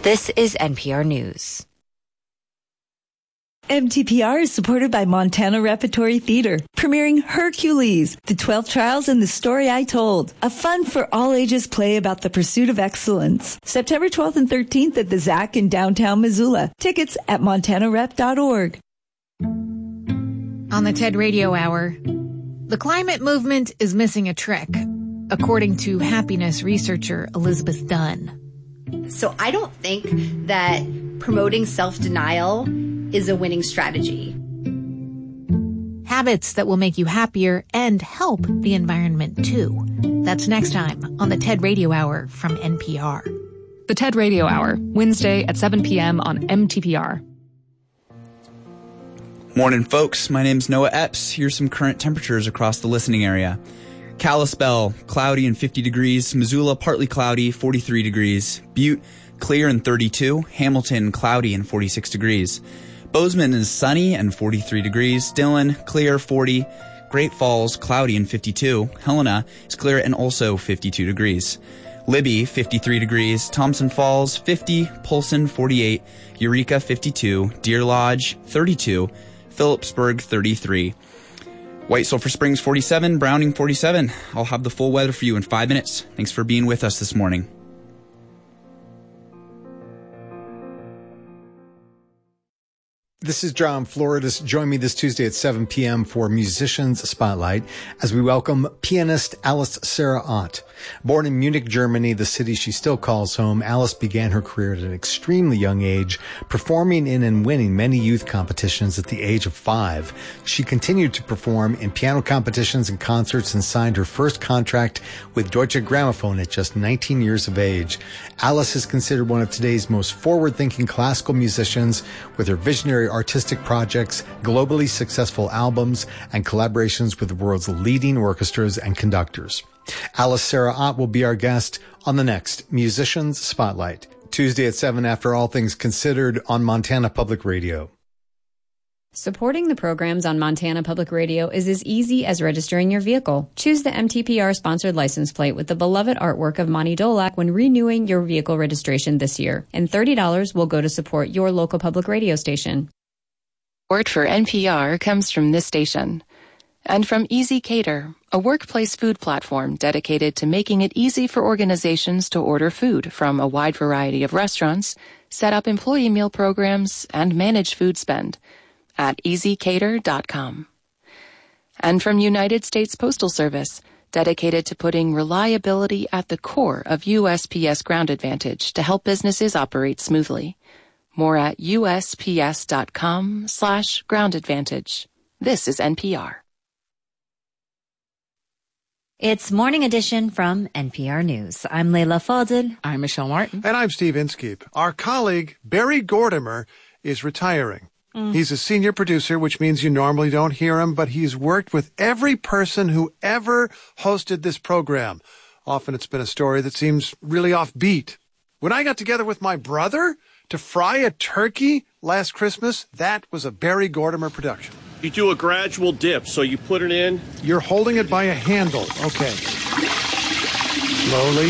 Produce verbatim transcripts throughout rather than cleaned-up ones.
This is N P R News. M T P R is supported by Montana Repertory Theater, premiering Hercules, The twelve Trials and the Story I Told, a fun for all ages play about the pursuit of excellence. September twelfth and thirteenth at the Z A C in downtown Missoula. Tickets at montana rep dot org. On the TED Radio Hour, the climate movement is missing a trick, according to happiness researcher Elizabeth Dunn. So I don't think that promoting self-denial is a winning strategy. Habits that will make you happier and help the environment, too. That's next time on the TED Radio Hour from N P R. The TED Radio Hour, Wednesday at seven p.m. on M T P R. Morning, folks. My name's Noah Epps. Here's some current temperatures across the listening area. Kalispell, cloudy and fifty degrees. Missoula, partly cloudy, forty-three degrees. Butte, clear and thirty-two. Hamilton, cloudy and forty-six degrees. Bozeman is sunny and forty-three degrees. Dillon, clear, forty. Great Falls, cloudy and fifty-two. Helena is clear and also fifty-two degrees. Libby, fifty-three degrees. Thompson Falls, fifty. Polson, forty-eight. Eureka, fifty-two. Deer Lodge, thirty-two. Phillipsburg, thirty-three. White Sulphur Springs, forty-seven. Browning, forty-seven. I'll have the full weather for you in five minutes. Thanks for being with us this morning. This is John Floridas. Join me this Tuesday at seven p.m. for Musicians Spotlight as we welcome pianist Alice Sarah Ott. Born in Munich, Germany, the city she still calls home, Alice began her career at an extremely young age, performing in and winning many youth competitions at the age of five. She continued to perform in piano competitions and concerts and signed her first contract with Deutsche Grammophon at just nineteen years of age. Alice is considered one of today's most forward-thinking classical musicians with her visionary artistic projects, globally successful albums, and collaborations with the world's leading orchestras and conductors. Alice Sarah Ott will be our guest on the next Musicians Spotlight, Tuesday at seven after All Things Considered on Montana Public Radio. Supporting the programs on Montana Public Radio is as easy as registering your vehicle. Choose the M T P R-sponsored license plate with the beloved artwork of Monty Dolak when renewing your vehicle registration this year, and thirty dollars will go to support your local public radio station. Support for N P R comes from this station. And from Easy Cater, a workplace food platform dedicated to making it easy for organizations to order food from a wide variety of restaurants, set up employee meal programs, and manage food spend at easy cater dot com. And from United States Postal Service, dedicated to putting reliability at the core of U S P S Ground Advantage to help businesses operate smoothly. More at U S P S dot com slash ground advantage. This is N P R. It's Morning Edition from N P R News. I'm Leila Fadel. I'm Michelle Martin. And I'm Steve Inskeep. Our colleague, Barry Gordimer, is retiring. Mm. He's a senior producer, which means you normally don't hear him, but he's worked with every person who ever hosted this program. Often it's been a story that seems really offbeat. When I got together with my brother to fry a turkey last Christmas, that was a Barry Gordimer production. You do a gradual dip, so you put it in. You're holding it by a handle. Okay. Slowly.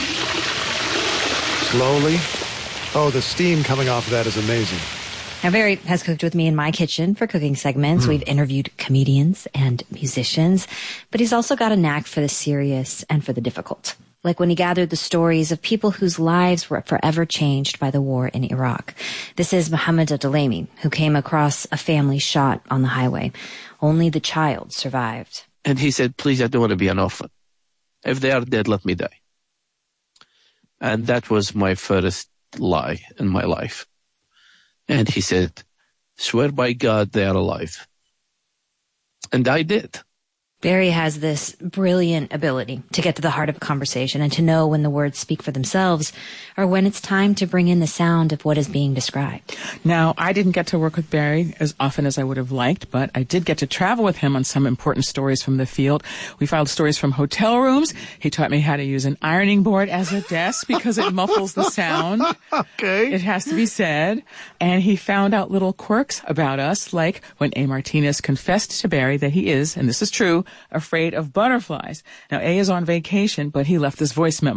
Slowly. Oh, the steam coming off of that is amazing. Now, Barry has cooked with me in my kitchen for cooking segments. Mm. We've interviewed comedians and musicians, but he's also got a knack for the serious and for the difficult. Like when he gathered the stories of people whose lives were forever changed by the war in Iraq. This is Mohammed Adalami, who came across a family shot on the highway. Only the child survived. And he said, please, I don't want to be an orphan. If they are dead, let me die. And that was my first lie in my life. And he said, swear by God they are alive. And I did. Barry has this brilliant ability to get to the heart of a conversation and to know when the words speak for themselves or when it's time to bring in the sound of what is being described. Now, I didn't get to work with Barry as often as I would have liked, but I did get to travel with him on some important stories from the field. We filed stories from hotel rooms. He taught me how to use an ironing board as a desk because it muffles the sound. Okay. It has to be said. And he found out little quirks about us, like when A. Martinez confessed to Barry that he is, and this is true, afraid of butterflies. Now, A is on vacation, but he left this voice memo.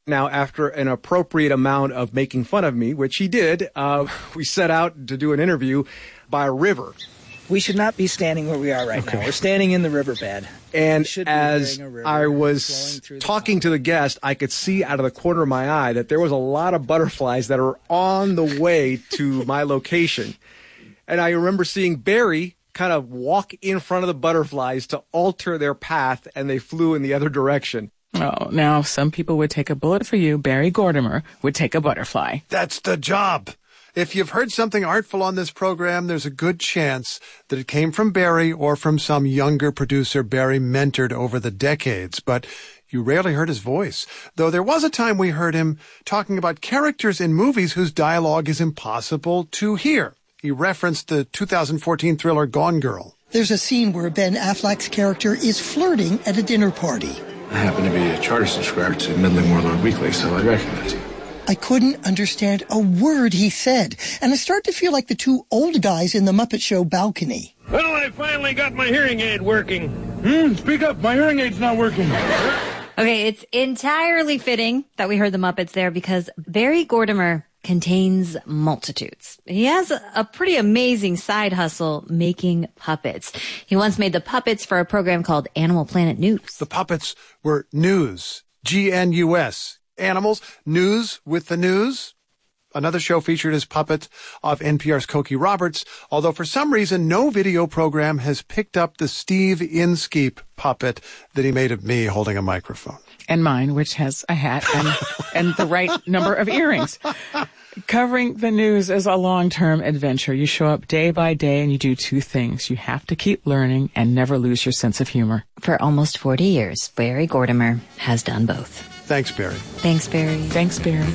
Now, after an appropriate amount of making fun of me, which he did, uh, we set out to do an interview by a river. We should not be standing where we are right okay. now. We're standing in the riverbed. And as I was talking to the guest, I could see out of the corner of my eye that there was a lot of butterflies that are on the way to my location. And I remember seeing Barry kind of walk in front of the butterflies to alter their path, and they flew in the other direction. Oh, now some people would take a bullet for you. Barry Gordimer would take a butterfly. That's the job. If you've heard something artful on this program, there's a good chance that it came from Barry or from some younger producer Barry mentored over the decades. But you rarely heard his voice, though there was a time we heard him talking about characters in movies whose dialogue is impossible to hear. He referenced the two thousand fourteen thriller Gone Girl. There's a scene where Ben Affleck's character is flirting at a dinner party. I happen to be a charter subscriber to Midland Warlord Weekly, so I recognize you. I couldn't understand a word he said, and I started to feel like the two old guys in the Muppet Show balcony. Well, I finally got my hearing aid working. Hmm, speak up, my hearing aid's not working. Okay, it's entirely fitting that we heard the Muppets there because Barry Gordimer contains multitudes. He has a pretty amazing side hustle making puppets. He once made the puppets for a program called Animal Planet News. The puppets were news, G N U S. Animals, news with the news. Another show featured his puppet of N P R's Cokie Roberts, although for some reason no video program has picked up the Steve Inskeep puppet that he made of me holding a microphone. And mine, which has a hat and, and the right number of earrings. Covering the news is a long-term adventure. You show up day by day and you do two things. You have to keep learning and never lose your sense of humor. For almost forty years, Barry Gordimer has done both. Thanks, Barry. Thanks, Barry. Thanks, Barry.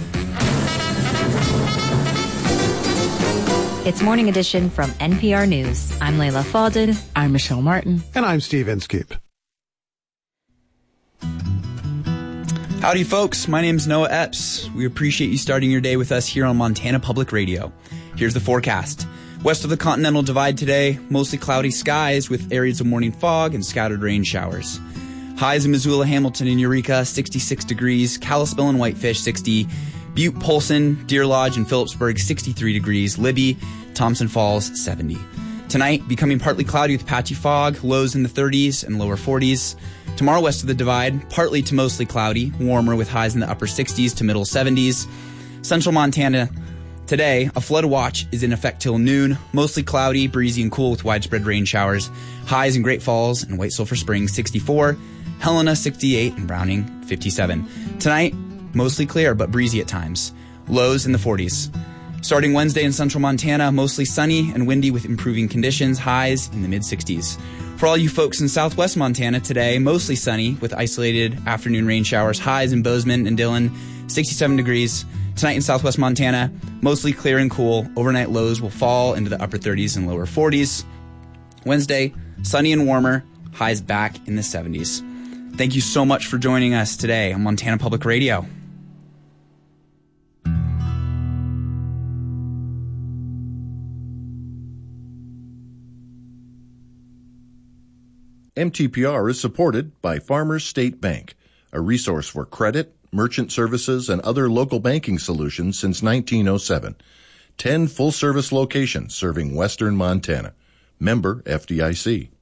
It's Morning Edition from N P R News. I'm Layla Falded. I'm Michelle Martin. And I'm Steve Inskeep. Howdy, folks. My name's Noah Epps. We appreciate you starting your day with us here on Montana Public Radio. Here's the forecast. West of the Continental Divide today, mostly cloudy skies with areas of morning fog and scattered rain showers. Highs in Missoula, Hamilton, and Eureka, sixty-six degrees. Kalispell and Whitefish, sixty. Butte, Polson, Deer Lodge, and Phillipsburg, sixty-three degrees. Libby, Thompson Falls, seventy. Tonight, becoming partly cloudy with patchy fog, lows in the thirties and lower forties. Tomorrow, west of the Divide, partly to mostly cloudy, warmer with highs in the upper sixties to middle seventies. Central Montana, today, a flood watch is in effect till noon. Mostly cloudy, breezy, and cool with widespread rain showers. Highs in Great Falls and White Sulphur Springs, sixty-four. Helena, sixty-eight, and Browning, fifty-seven. Tonight, mostly clear but breezy at times. Lows in the forties. Starting Wednesday in central Montana, mostly sunny and windy with improving conditions, highs in the mid-sixties. For all you folks in southwest Montana today, mostly sunny with isolated afternoon rain showers, highs in Bozeman and Dillon, sixty-seven degrees. Tonight in southwest Montana, mostly clear and cool. Overnight lows will fall into the upper thirties and lower forties. Wednesday, sunny and warmer, highs back in the seventies. Thank you so much for joining us today on Montana Public Radio. M T P R is supported by Farmers State Bank, a resource for credit, merchant services, and other local banking solutions since nineteen oh seven. Ten full-service locations serving western Montana. Member F D I C.